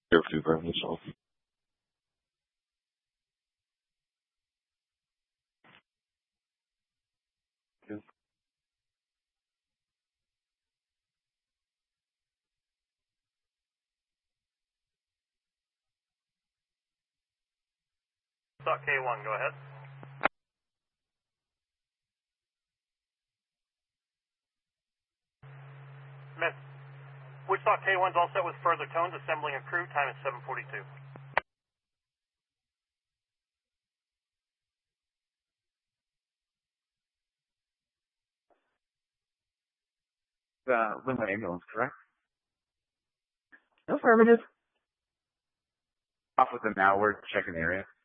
Zero two Bravo South. Yeah. Stock K1, go ahead. Miss, Woodstock K1's all set with further tones, assembling a crew, time is 7:42. Lima ambulance, correct? Affirmative. Off with them now. We're checking the area.